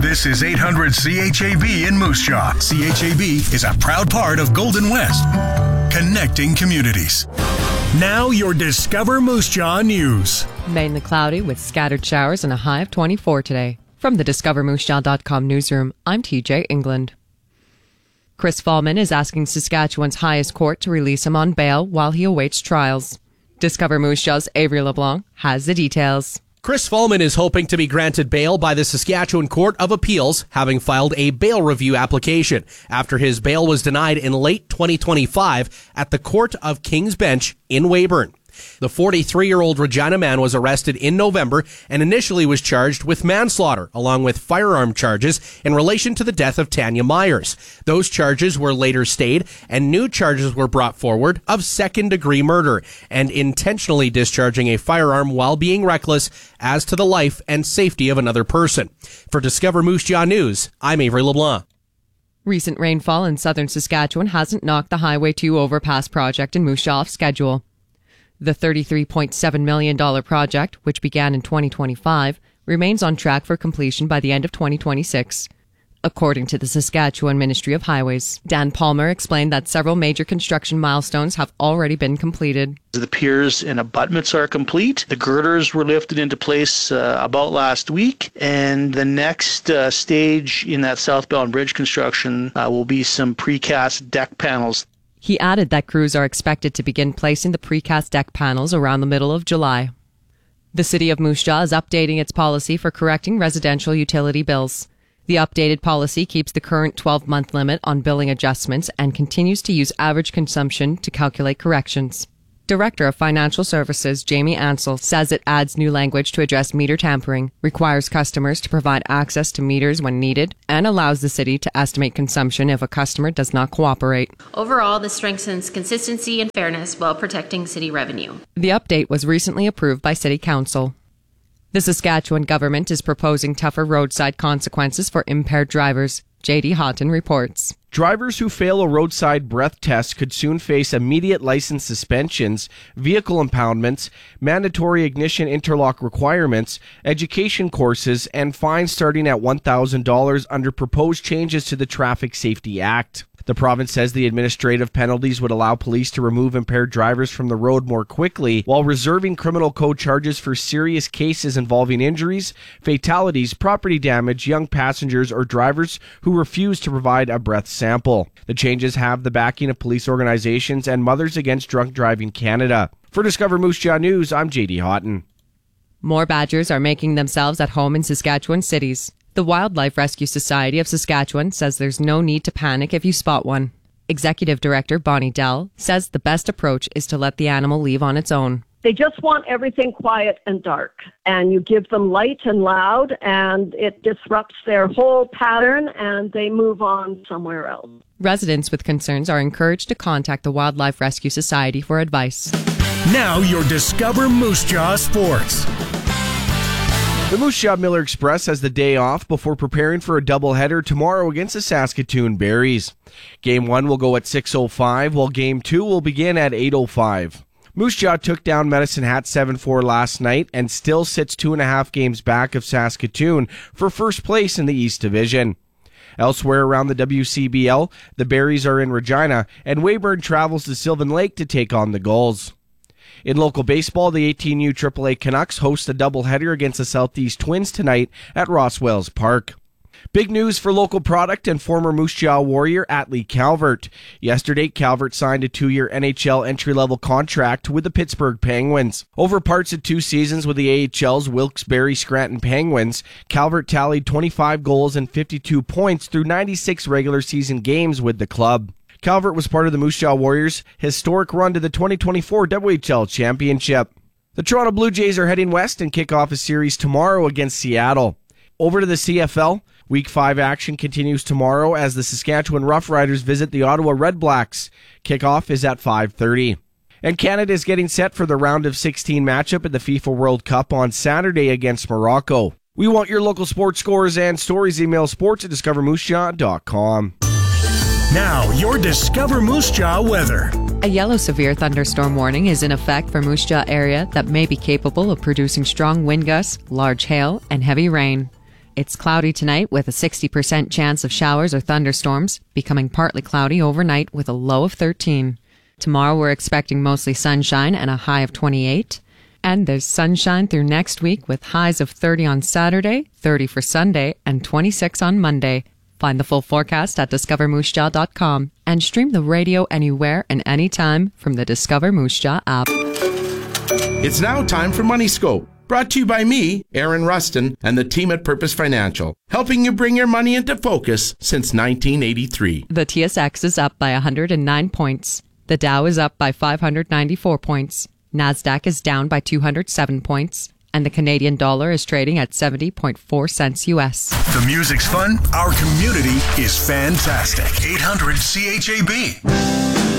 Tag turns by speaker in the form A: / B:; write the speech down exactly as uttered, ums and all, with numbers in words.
A: This is eight hundred C H A B in Moose Jaw. C H A B is a proud part of Golden West, connecting communities. Now your Discover Moose Jaw news.
B: Mainly cloudy with scattered showers and a high of twenty-four today. From the discover moose jaw dot com newsroom, I'm T J England. Chris Fallman is asking Saskatchewan's highest court to release him on bail while he awaits trials. Discover Moose Jaw's Avery LeBlanc has the details.
C: Chris Fallman is hoping to be granted bail by the Saskatchewan Court of Appeals, having filed a bail review application after his bail was denied in late twenty twenty-five at the Court of King's Bench in Weyburn. The forty-three-year-old Regina man was arrested in November and initially was charged with manslaughter, along with firearm charges in relation to the death of Tanya Myers. Those charges were later stayed, and new charges were brought forward of second-degree murder and intentionally discharging a firearm while being reckless as to the life and safety of another person. For Discover Moose Jaw News, I'm Avery LeBlanc.
B: Recent rainfall in southern Saskatchewan hasn't knocked the Highway two overpass project in Moose Jaw off schedule. The thirty-three point seven million dollars project, which began in twenty twenty-five, remains on track for completion by the end of twenty twenty-six. According to the Saskatchewan Ministry of Highways, Dan Palmer explained that several major construction milestones have already been completed.
D: The piers and abutments are complete. The girders were lifted into place uh, about last week, and the next uh, stage in that southbound bridge construction uh, will be some precast deck panels.
B: He added that crews are expected to begin placing the precast deck panels around the middle of July. The City of Moose Jaw is updating its policy for correcting residential utility bills. The updated policy keeps the current twelve-month limit on billing adjustments and continues to use average consumption to calculate corrections. Director of Financial Services Jamie Ansell says it adds new language to address meter tampering, requires customers to provide access to meters when needed, and allows the city to estimate consumption if a customer does not cooperate.
E: Overall, this strengthens consistency and fairness while protecting city revenue.
B: The update was recently approved by City Council. The Saskatchewan government is proposing tougher roadside consequences for impaired drivers. J D Houghton reports.
F: Drivers who fail a roadside breath test could soon face immediate license suspensions, vehicle impoundments, mandatory ignition interlock requirements, education courses, and fines starting at one thousand dollars under proposed changes to the Traffic Safety Act. The province says the administrative penalties would allow police to remove impaired drivers from the road more quickly, while reserving criminal code charges for serious cases involving injuries, fatalities, property damage, young passengers, or drivers who refuse to provide a breath sample. The changes have the backing of police organizations and Mothers Against Drunk Driving Canada. For Discover Moose Jaw News, I'm J D Houghton.
B: More badgers are making themselves at home in Saskatchewan cities. The Wildlife Rescue Society of Saskatchewan says there's no need to panic if you spot one. Executive Director Bonnie Dell says the best approach is to let the animal leave on its own.
G: They just want everything quiet and dark, and you give them light and loud, and it disrupts their whole pattern, and they move on somewhere else.
B: Residents with concerns are encouraged to contact the Wildlife Rescue Society for advice.
A: Now your Discover Moose Jaw Sports.
F: The Moose Jaw Miller Express has the day off before preparing for a doubleheader tomorrow against the Saskatoon Berries. Game one will go at six oh five, while Game two will begin at eight oh five. Moose Jaw took down Medicine Hat seven four last night and still sits two and a half games back of Saskatoon for first place in the East Division. Elsewhere around the W C B L, the Berries are in Regina, and Weyburn travels to Sylvan Lake to take on the Gulls. In local baseball, the eighteen U triple A Canucks host a doubleheader against the Southeast Twins tonight at Rosswells Park. Big news for local product and former Moose Jaw Warrior Atlee Calvert. Yesterday, Calvert signed a two-year N H L entry-level contract with the Pittsburgh Penguins. Over parts of two seasons with the A H L's Wilkes-Barre Scranton Penguins, Calvert tallied twenty-five goals and fifty-two points through ninety-six regular season games with the club. Calvert was part of the Moose Jaw Warriors' historic run to the twenty twenty-four W H L Championship. The Toronto Blue Jays are heading west and kick off a series tomorrow against Seattle. Over to the C F L. Week five action continues tomorrow as the Saskatchewan Roughriders visit the Ottawa Redblacks. Kickoff is at five thirty. And Canada is getting set for the round of sixteen matchup at the FIFA World Cup on Saturday against Morocco. We want your local sports scores and stories. Email sports at discover moose jaw dot com.
A: Now, your Discover Moose Jaw weather.
B: A yellow severe thunderstorm warning is in effect for Moose Jaw area that may be capable of producing strong wind gusts, large hail, and heavy rain. It's cloudy tonight with a sixty percent chance of showers or thunderstorms, becoming partly cloudy overnight with a low of thirteen. Tomorrow we're expecting mostly sunshine and a high of twenty-eight. And there's sunshine through next week with highs of thirty on Saturday, thirty for Sunday, and twenty-six on Monday. Find the full forecast at discover moose jaw dot com and stream the radio anywhere and anytime from the Discover Moose Jaw app.
H: It's now time for Money Scope, brought to you by me, Aaron Rustin, and the team at Purpose Financial, helping you bring your money into focus since nineteen eighty-three.
B: The T S X is up by one hundred nine points. The Dow is up by five hundred ninety-four points. NASDAQ is down by two hundred seven points. And the Canadian dollar is trading at seventy point four cents U S.
A: The music's fun. Our community is fantastic. eight hundred C H A B.